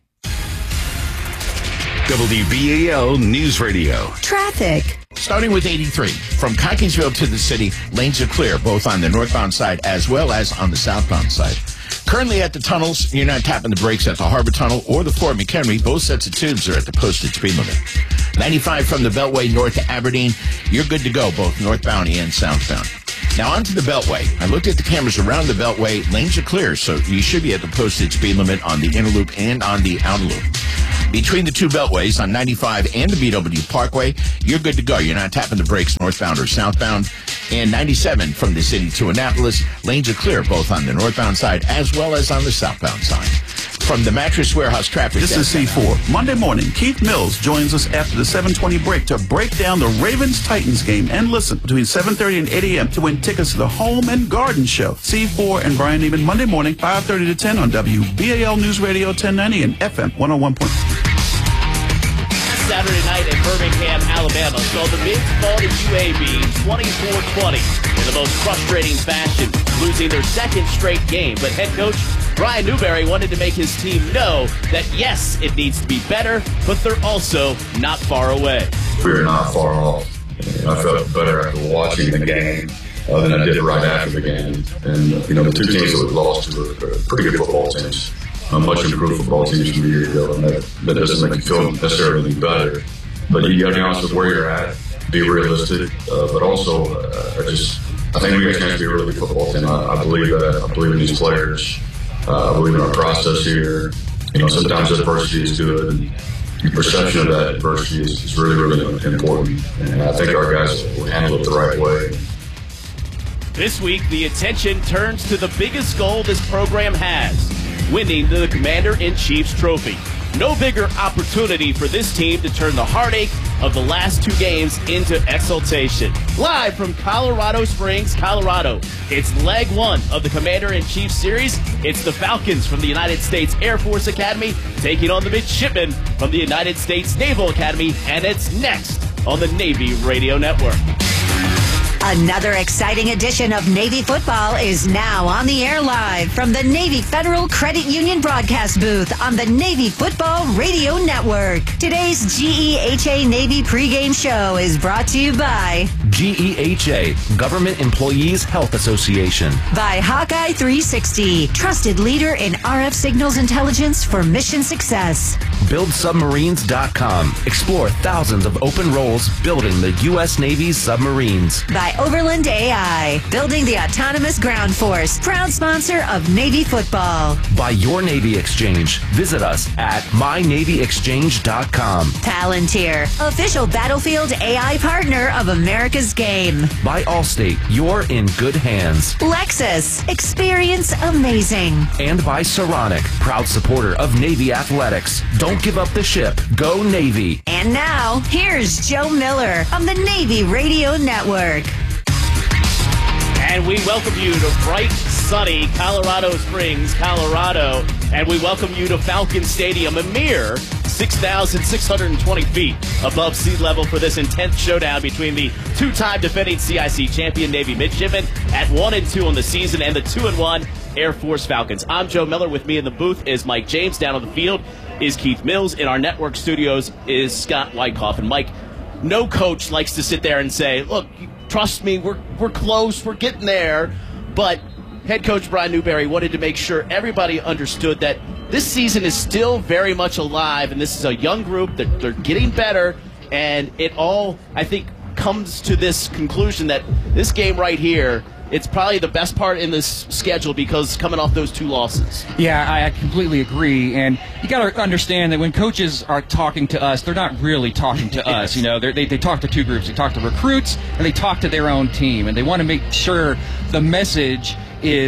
W B A L News Radio. Traffic. Starting with eighty-three. From Cockeysville to the city, lanes are clear, both on the northbound side as well as on the southbound side. Currently at the tunnels, you're not tapping the brakes at the Harbor Tunnel or the Fort McHenry. Both sets of tubes are at the posted speed limit. ninety-five from the Beltway north to Aberdeen, you're good to go, both northbound and southbound. Now onto the Beltway. I looked at the cameras around the Beltway. Lanes are clear, so you should be at the posted speed limit on the inner loop and on the outer loop. Between the two beltways on ninety-five and the B W Parkway, you're good to go. You're not tapping the brakes northbound or southbound. And ninety-seven from the city to Annapolis, lanes are clear both on the northbound side as well as on the southbound side. From the Mattress Warehouse traffic. This is C four. Monday morning, Keith Mills joins us after the seven twenty break to break down the Ravens-Titans game and listen between seven thirty and eight a.m. to win tickets to the Home and Garden Show. C four and Brian Neiman Monday morning, five thirty to ten on W B A L News Radio ten ninety and F M one oh one point five. Saturday night in Birmingham, Alabama, saw the Mids fall to U A B twenty-four twenty in the most frustrating fashion, losing their second straight game. But head coach Brian Newberry wanted to make his team know that, yes, it needs to be better, but they're also not far away. We're not far off. I felt better after watching the game uh, than I did right after the game. And, you know, the two teams that we lost to were pretty good football teams. Uh, much improved football teams from a year ago, and that, that doesn't make you feel necessarily any better. But you got to be honest with where you're at, be realistic, uh, but also uh, I just I think we got a chance to be a really good football team. I, I believe that. I believe in these players. Uh, I believe in our process here. You know, sometimes adversity is good, and the perception of that adversity is, is really, really important. And I think our guys will handle it the right way. This week, the attention turns to the biggest goal this program has, winning the Commander-in-Chief's trophy. No bigger opportunity for this team to turn the heartache of the last two games into exultation. Live from Colorado Springs, Colorado, it's leg one of the Commander-in-Chief series. It's the Falcons from the United States Air Force Academy taking on the Midshipmen from the United States Naval Academy, and it's next on the Navy Radio Network. Another exciting edition of Navy Football is now on the air live from the Navy Federal Credit Union broadcast booth on the Navy Football Radio Network. Today's G E H A Navy pregame show is brought to you by G E H A, Government Employees Health Association. By Hawkeye three sixty, trusted leader in R F signals intelligence for mission success. Build Submarines dot com. Explore thousands of open roles building the U S Navy's submarines. By Overland A I, building the autonomous ground force, proud sponsor of Navy football. By Your Navy Exchange. Visit us at my navy exchange dot com. Palantir, official battlefield A I partner of America's Game. By Allstate, you're in good hands. Lexus, experience amazing. And by Saronic, proud supporter of Navy athletics. Don't give up the ship. Go Navy. And now, here's Joe Miller on the Navy Radio Network. And we welcome you to bright, sunny Colorado Springs, Colorado. And we welcome you to Falcon Stadium, a mere six thousand six hundred twenty feet above sea level for this intense showdown between the two-time defending C I C champion Navy Midshipmen at one and two on the season and the two and one Air Force Falcons. I'm Joe Miller. With me in the booth is Mike James. Down on the field is Keith Mills. In our network studios is Scott Wyckoff. And Mike, no coach likes to sit there and say, look, trust me, we're we're close, we're getting there. But head coach Brian Newberry wanted to make sure everybody understood that this season is still very much alive, and this is a young group that they're getting better, and it all, I think, comes to this conclusion that this game right here, it's probably the best part in this schedule because coming off those two losses. Yeah, I completely agree. And you got to understand that when coaches are talking to us, they're not really talking to us. You know, they they talk to two groups. They talk to recruits and they talk to their own team. And they want to make sure the message is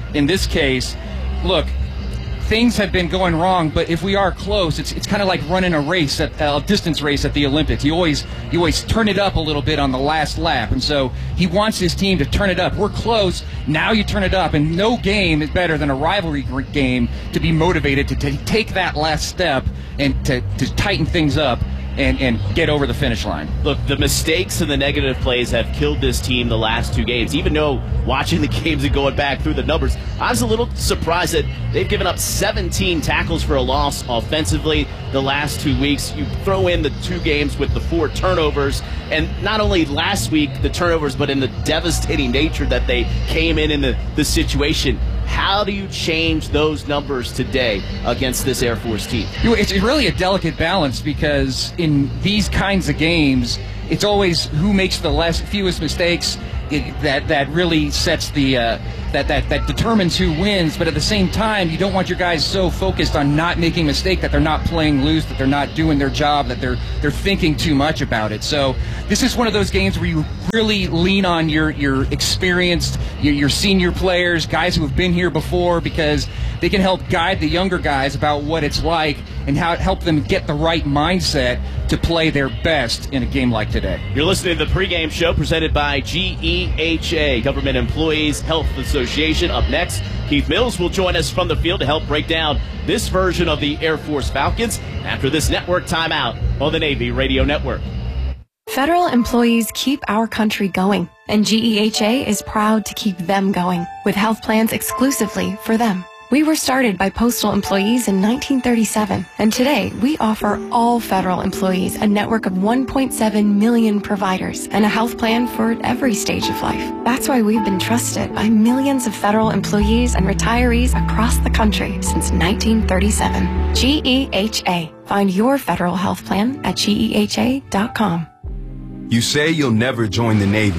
in this case, look, things have been going wrong, but if we are close, it's it's kind of like running a race, at, a distance race at the Olympics. You always you always turn it up a little bit on the last lap, and so he wants his team to turn it up. We're close, now you turn it up, and no game is better than a rivalry game to be motivated to, to take that last step and to, to tighten things up and, and get over the finish line. Look, the mistakes and the negative plays have killed this team the last two games. Even though watching the games and going back through the numbers, I was a little surprised that they've given up seventeen tackles for a loss offensively the last two weeks. You throw in the two games with the four turnovers, and not only last week the turnovers, but in the devastating nature that they came in in the, the situation. How do you change those numbers today against this Air Force team? It's really a delicate balance, because in these kinds of games, it's always who makes the less fewest mistakes it, that that really sets the uh, that that that determines who wins. But at the same time, you don't want your guys so focused on not making a mistake that they're not playing loose, that they're not doing their job, that they're they're thinking too much about it. So this is one of those games where you really lean on your your experienced, your, your senior players, guys who have been here before, because they can help guide the younger guys about what it's like and how help them get the right mindset to play their best in a game like today. You're listening to the pregame show presented by G E H A, Government Employees Health Association. Up next, Keith Mills will join us from the field to help break down this version of the Air Force Falcons after this network timeout on the Navy Radio Network. Federal employees keep our country going, and G E H A is proud to keep them going with health plans exclusively for them. We were started by postal employees in nineteen thirty-seven, and today we offer all federal employees a network of one point seven million providers and a health plan for every stage of life. That's why we've been trusted by millions of federal employees and retirees across the country since nineteen thirty-seven. G E H A. Find your federal health plan at G E H A dot com. You say you'll never join the Navy.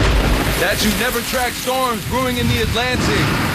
That you never track storms brewing in the Atlantic.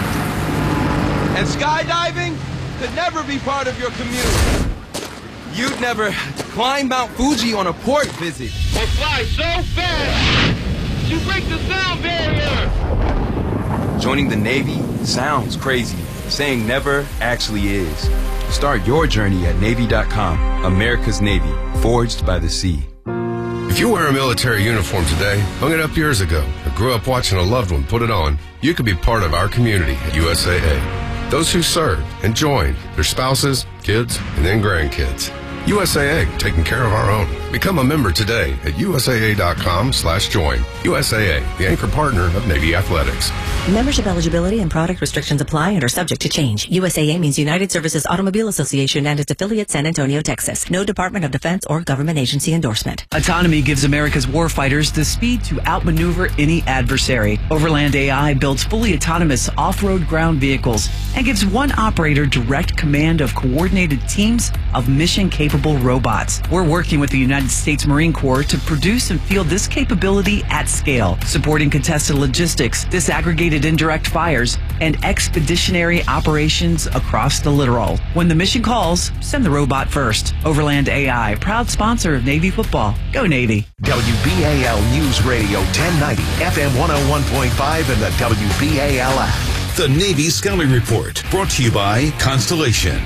And skydiving could never be part of your commute. You'd never climb Mount Fuji on a port visit. Or fly so fast, you break the sound barrier. Joining the Navy sounds crazy. Saying never actually is. Start your journey at Navy dot com. America's Navy, forged by the sea. If you wear a military uniform today, hung it up years ago, or grew up watching a loved one put it on, you could be part of our community at U S A A. Those who served and joined, their spouses, kids, and then grandkids. U S A A, taking care of our own. Become a member today at U S A A dot com slash join. U S A A, the anchor partner of Navy Athletics. Membership eligibility and product restrictions apply and are subject to change. U S A A means United Services Automobile Association and its affiliate San Antonio, Texas. No Department of Defense or government agency endorsement. Autonomy gives America's warfighters the speed to outmaneuver any adversary. Overland A I builds fully autonomous off-road ground vehicles and gives one operator direct command of coordinated teams of mission-capable robots. We're working with the United States Marine Corps to produce and field this capability at scale, supporting contested logistics, disaggregated indirect fires, and expeditionary operations across the littoral. When the mission calls, send the robot first. Overland A I, proud sponsor of Navy football. Go Navy. W B A L News Radio ten ninety, F M one oh one point five, and the W B A L app. The Navy Scouting Report, brought to you by Constellation.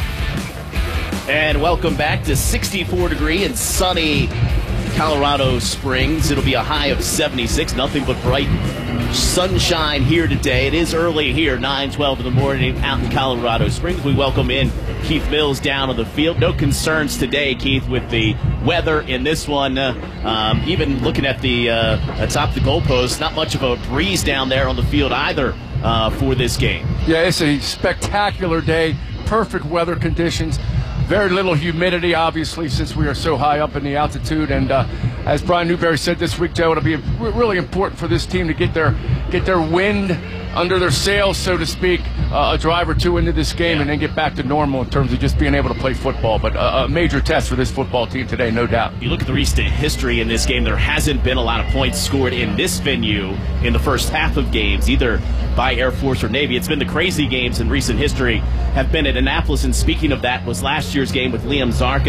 And welcome back to sixty-four degree and sunny Colorado Springs. It'll be a high of seventy-six. Nothing but bright sunshine here today. It is early here, nine twelve in the morning out in Colorado Springs. We welcome in Keith Mills down on the field. No concerns today, Keith, with the weather in this one. Uh, um, even looking at the uh, atop the goalpost, not much of a breeze down there on the field either uh, for this game. Yeah, it's a spectacular day. Perfect weather conditions. Very little humidity, obviously, since we are so high up in the altitude. And uh, as Brian Newberry said this week, Joe, it'll be really important for this team to get their get their wind under their sails, so to speak, uh, a drive or two into this game, yeah, and then get back to normal in terms of just being able to play football. But uh, a major test for this football team today, no doubt. You look at the recent history in this game, there hasn't been a lot of points scored in this venue in the first half of games, either by Air Force or Navy. It's been the crazy games in recent history have been at Annapolis, and speaking of that, was last year's game with Liam Zarka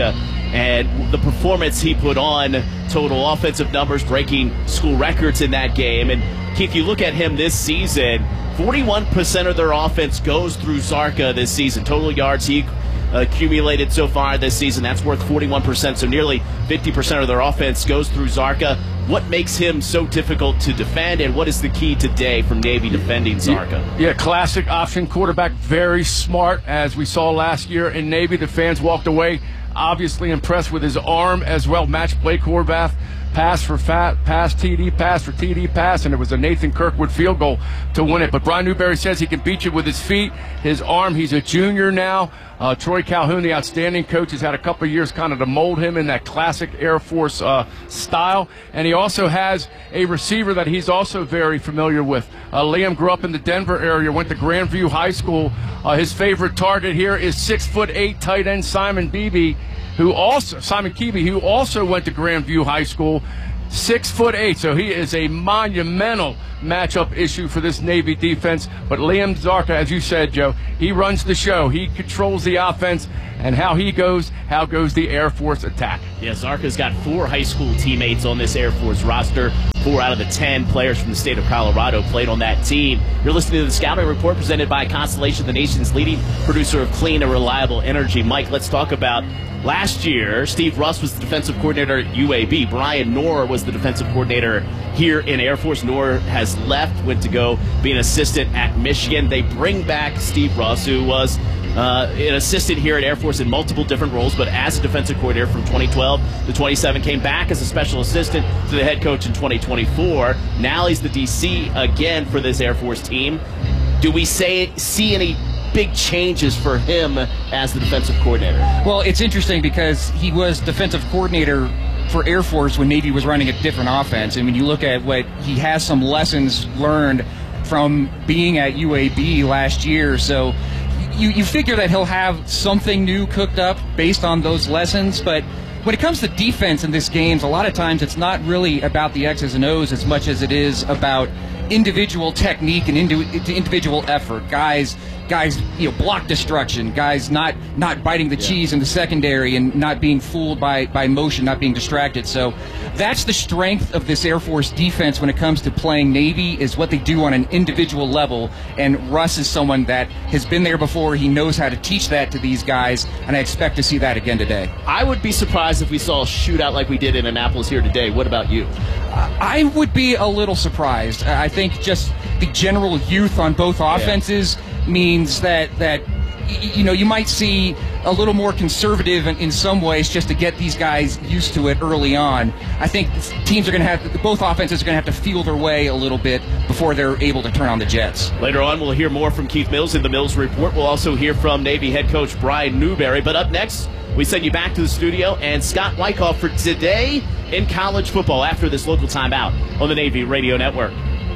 and the performance he put on, total offensive numbers, breaking school records in that game. And Keith, you look at him this season, forty-one percent of their offense goes through Zarka this season. Total yards he accumulated so far this season, that's worth forty-one percent, so nearly fifty percent of their offense goes through Zarka. What makes him so difficult to defend, and what is the key today from Navy defending Zarka? Yeah, classic option quarterback, very smart, as we saw last year in Navy. The fans walked away obviously impressed with his arm as well. Match play quarterback, pass for fat, pass T D, pass for T D, pass, and it was a Nathan Kirkwood field goal to win it. But Brian Newberry says he can beat you with his feet, his arm. He's a junior now. Uh, Troy Calhoun, the outstanding coach, has had a couple of years kind of to mold him in that classic Air Force uh, style. And he also has a receiver that he's also very familiar with. Uh, Liam grew up in the Denver area, went to Grandview High School. Uh, his favorite target here is six foot eight tight end Simon Beebe, who also Simon Keeby, who also went to Grandview High School. Six foot eight, so he is a monumental matchup issue for this Navy defense. But Liam Zarka, as you said, Joe, he runs the show. He controls the offense, and how he goes, how goes the Air Force attack. Yeah, Zarka's got four high school teammates on this Air Force roster. Four out of the ten players from the state of Colorado played on that team. You're listening to the Scouting Report presented by Constellation, the nation's leading producer of clean and reliable energy. Mike, let's talk about last year. Steve Russ was the defensive coordinator at U A B. Brian Knorr was the defensive coordinator here in Air Force. Knorr has left, went to go be an assistant at Michigan. They bring back Steve Russ, who was uh, an assistant here at Air Force in multiple different roles, but as a defensive coordinator from twenty twelve to twenty seven, came back as a special assistant to the head coach in twenty twenty-four. Now he's the D C again for this Air Force team. Do we say see any big changes for him as the defensive coordinator? Well, it's interesting because he was defensive coordinator for Air Force when Navy was running a different offense. And when you look at what he has, some lessons learned from being at U A B last year. So you, you figure that he'll have something new cooked up based on those lessons. But when it comes to defense in this games, a lot of times it's not really about the X's and O's as much as it is about individual technique and individual effort. Guys, guys, you know, block destruction. Guys, not not biting the yeah. cheese in the secondary and not being fooled by by motion, not being distracted. So that's the strength of this Air Force defense when it comes to playing Navy, is what they do on an individual level. And Russ is someone that has been there before. He knows how to teach that to these guys, and I expect to see that again today. I would be surprised if we saw a shootout like we did in Annapolis here today. What about you? I would be a little surprised. I think just the general youth on both offenses yeah. means that that you know you might see a little more conservative in, in some ways, just to get these guys used to it early on. I think teams are going to have both offenses are going to have to feel their way a little bit before they're able to turn on the jets. Later on, we'll hear more from Keith Mills in the Mills Report. We'll also hear from Navy head coach Brian Newberry. But up next, we send you back to the studio and Scott Wyckoff for Today in College Football after this local timeout on the Navy Radio Network.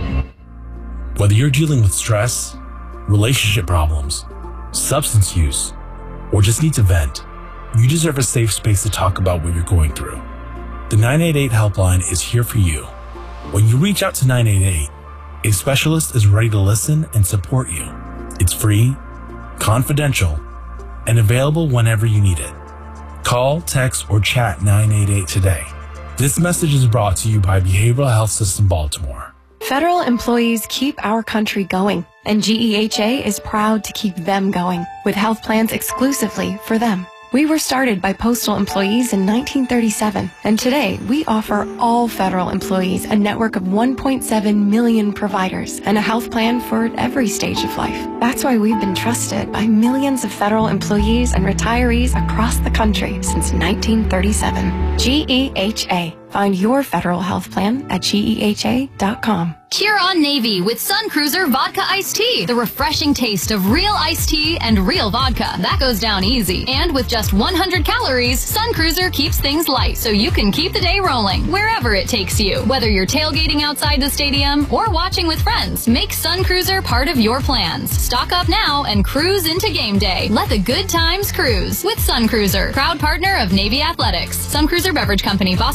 Whether you're dealing with stress, relationship problems, substance use, or just need to vent, you deserve a safe space to talk about what you're going through. The nine eight eight helpline is here for you. When you reach out to nine eight eight, a specialist is ready to listen and support you. It's free, confidential, and available whenever you need it. Call, text, or chat nine eight eight today. This message is brought to you by Behavioral Health System Baltimore. Federal employees keep our country going, and G E H A is proud to keep them going with health plans exclusively for them. We were started by postal employees in nineteen thirty-seven, and today we offer all federal employees a network of one point seven million providers and a health plan for every stage of life. That's why we've been trusted by millions of federal employees and retirees across the country since nineteen thirty-seven. G E H A. Find your federal health plan at G E H A dot com. Cheer on Navy with Sun Cruiser Vodka Iced Tea. The refreshing taste of real iced tea and real vodka. That goes down easy. And with just one hundred calories, Sun Cruiser keeps things light so you can keep the day rolling wherever it takes you. Whether you're tailgating outside the stadium or watching with friends, make Sun Cruiser part of your plans. Stock up now and cruise into game day. Let the good times cruise with Sun Cruiser. Proud partner of Navy Athletics. Sun Cruiser Beverage Company, Boston, Massachusetts.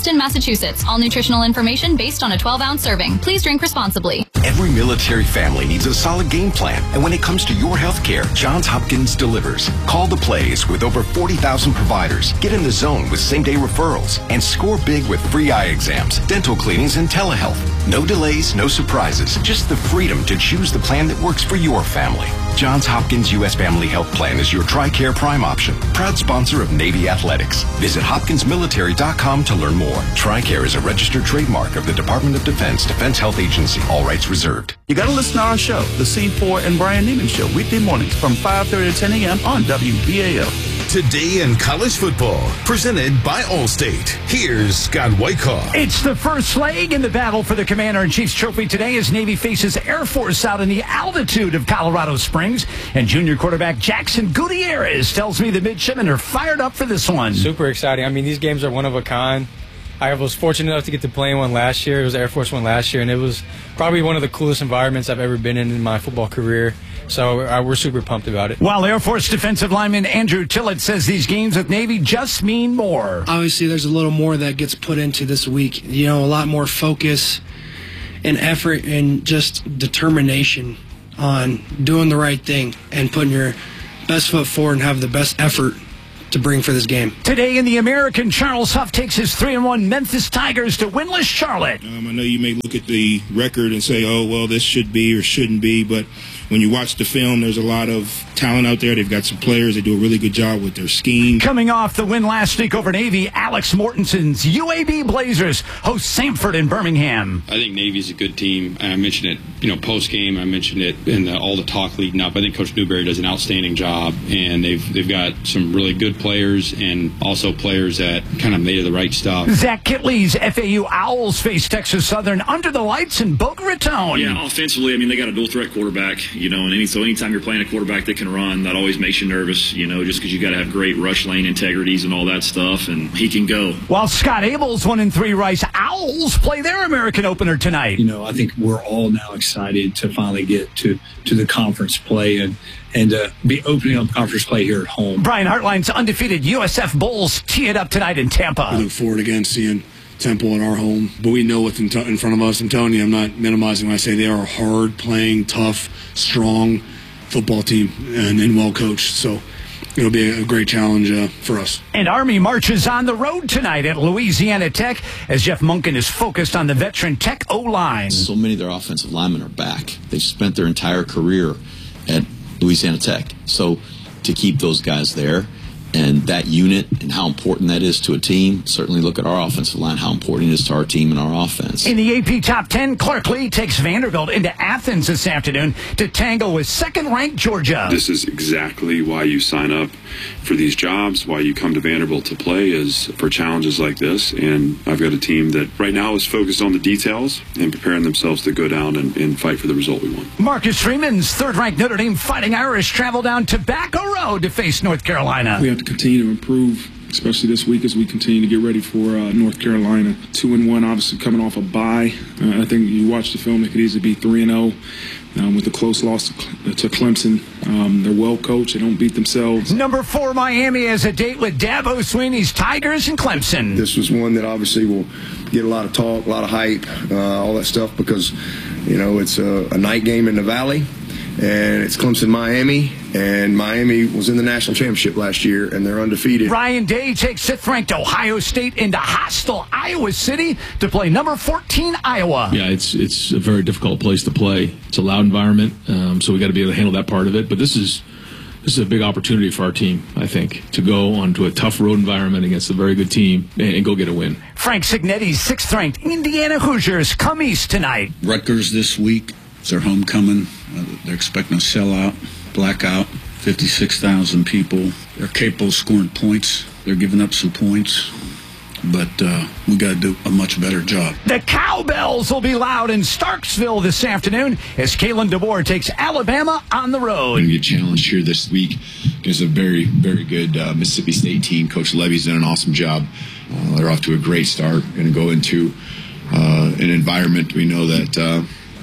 Massachusetts. All nutritional information based on a twelve ounce serving. Please drink responsibly. Every military family needs a solid game plan. And when it comes to your health care, Johns Hopkins delivers. Call the plays with over forty thousand providers. Get in the zone with same-day referrals. And score big with free eye exams, dental cleanings, and telehealth. No delays, no surprises. Just the freedom to choose the plan that works for your family. Johns Hopkins U S Family Health Plan is your TRICARE Prime option. Proud sponsor of Navy Athletics. Visit hopkins military dot com to learn more. TRICARE is a registered trademark of the Department of Defense, Defense Health Agency. All rights reserved. You got to listen to our show, The C four and Brian Neiman Show, weekday mornings from five thirty to ten a.m. on W B A L. Today in college football, presented by Allstate. Here's Scott Wyckoff. It's the first leg in the battle for the Commander-in-Chief's trophy today as Navy faces Air Force out in the altitude of Colorado Springs. And junior quarterback Jackson Gutierrez tells me the midshipmen are fired up for this one. Super exciting. I mean, these games are one of a kind. I was fortunate enough to get to play in one last year. It was Air Force One last year, and it was probably one of the coolest environments I've ever been in in my football career. So uh, we're super pumped about it. While Air Force defensive lineman Andrew Tillett says these games with Navy just mean more. Obviously, there's a little more that gets put into this week. You know, a lot more focus and effort and just determination on doing the right thing and putting your best foot forward and have the best effort to bring for this game. Today in the American, Charles Huff takes his three and one Memphis Tigers to winless Charlotte. Um, I know you may look at the record and say, oh, well, this should be or shouldn't be, but when you watch the film, there's a lot of talent out there. They've got some players that do a really good job with their scheme. Coming off the win last week over Navy, Alex Mortenson's U A B Blazers host Samford in Birmingham. I think Navy's a good team. I mentioned it, you know, post-game. I mentioned it in the, all the talk leading up. I think Coach Newberry does an outstanding job, and they've they've got some really good players and also players that kind of made of the right stuff. Zach Kitley's F A U Owls face Texas Southern under the lights in Boca Raton. Yeah, offensively, I mean, they got a dual-threat quarterback. You know, and any, so anytime you're playing a quarterback that can run, that always makes you nervous, you know, just because you got to have great rush lane integrities and all that stuff, and he can go. While Scott Abel's one and three Rice Owls play their American opener tonight. You know, I think we're all now excited to finally get to, to the conference play and and uh, be opening up conference play here at home. Brian Hartline's undefeated U S F Bulls tee it up tonight in Tampa. We look forward again seeing Temple in our home, but we know what's in, t- in front of us. I'm telling you, I'm not minimizing when I say they are a hard-playing, tough, strong football team and, and well-coached. So it'll be a, a great challenge uh, for us. And Army marches on the road tonight at Louisiana Tech as Jeff Monken is focused on the veteran Tech O-line. So many of their offensive linemen are back. They've spent their entire career at Louisiana Tech. So to keep those guys there, and that unit and how important that is to a team. Certainly look at our offensive line, how important it is to our team and our offense. In the A P Top ten, Clark Lee takes Vanderbilt into Athens this afternoon to tangle with second-ranked Georgia. This is exactly why you sign up for these jobs, why you come to Vanderbilt to play, is for challenges like this. And I've got a team that right now is focused on the details and preparing themselves to go down and, and fight for the result we want. Marcus Freeman's third-ranked Notre Dame Fighting Irish travel down Tobacco Road to face North Carolina. We have to continue to improve, especially this week as we continue to get ready for uh, North Carolina. Two and one, obviously coming off a bye. Uh, I think you watch the film; it could easily be three and zero. Um, with the close loss to, to Clemson. Um, they're well coached. They don't beat themselves. Number four, Miami has a date with Dabo Swinney's Tigers and Clemson. This was one that obviously will get a lot of talk, a lot of hype, uh, all that stuff because, you know, it's a, a night game in the Valley. And it's Clemson-Miami, and Miami was in the national championship last year, and they're undefeated. Ryan Day takes fifth-ranked Ohio State into hostile Iowa City to play number fourteen Iowa. Yeah, it's it's a very difficult place to play. It's a loud environment, um, so we got to be able to handle that part of it. But this is this is a big opportunity for our team, I think, to go onto a tough road environment against a very good team and, and go get a win. Frank Signetti's sixth-ranked Indiana Hoosiers come east tonight. Rutgers this week. It's their homecoming. Uh, they're expecting a sellout, blackout, fifty-six thousand people. They're capable of scoring points. They're giving up some points, but uh, we got to do a much better job. The cowbells will be loud in Starksville this afternoon as Kalen DeBoer takes Alabama on the road. We're going to get challenged here this week against a very, very good uh, Mississippi State team. Coach Levy's done an awesome job. Uh, they're off to a great start. Going to go into uh, an environment we know that uh,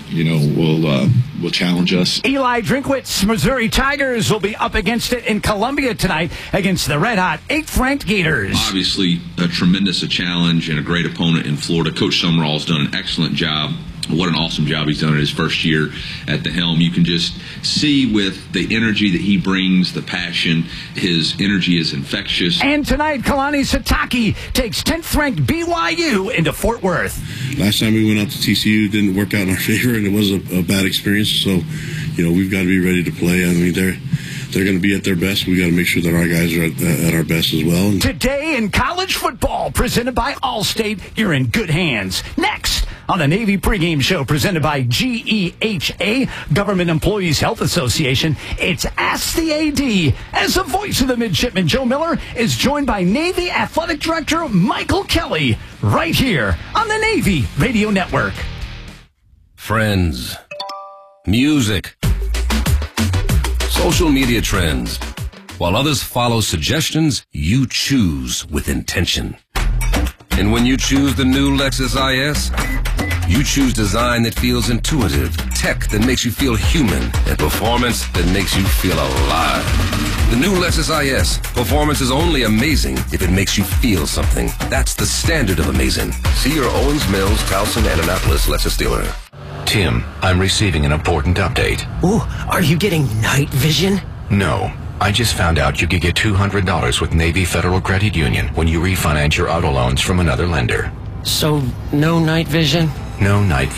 you know, will uh, will challenge us. Eli Drinkwitz, Missouri Tigers will be up against it in Columbia tonight against the red-hot eighth-ranked Gators. Obviously, a tremendous a challenge and a great opponent in Florida. Coach Summerall's done an excellent job. What an awesome job he's done in his first year at the helm. You can just see with the energy that he brings, the passion, his energy is infectious. And tonight, Kalani Sitake takes tenth-ranked B Y U into Fort Worth. Last time we went out to T C U, it didn't work out in our favor, and it was a, a bad experience. So, you know, we've got to be ready to play. I mean, they're they're going to be at their best. We got to make sure that our guys are at, uh, at our best as well. Today in college football, presented by Allstate, you're in good hands. Next on the Navy pregame show, presented by G E H A, Government Employees Health Association, it's Ask the A D. As the voice of the midshipman, Joe Miller is joined by Navy Athletic Director Michael Kelly, right here on the Navy Radio Network. Friends, music, social media trends. While others follow suggestions, you choose with intention. And when you choose the new Lexus I S, you choose design that feels intuitive, tech that makes you feel human, and performance that makes you feel alive. The new Lexus I S. Performance is only amazing if it makes you feel something. That's the standard of amazing. See your Owens Mills, Towson, and Annapolis Lexus dealer. Tim, I'm receiving an important update. Ooh, are you getting night vision? No. I just found out you could get two hundred dollars with Navy Federal Credit Union when you refinance your auto loans from another lender. So, no night vision? No night